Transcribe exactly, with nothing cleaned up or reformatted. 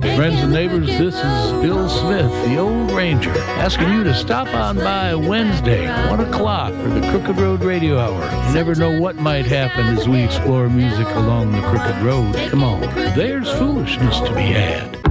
Friends and neighbors, this is Bill Smith, the Old Ranger, asking you to stop on by Wednesday, one o'clock, for the Crooked Road Radio Hour. You never know what might happen as we explore music along the Crooked Road. Come on, there's foolishness to be had.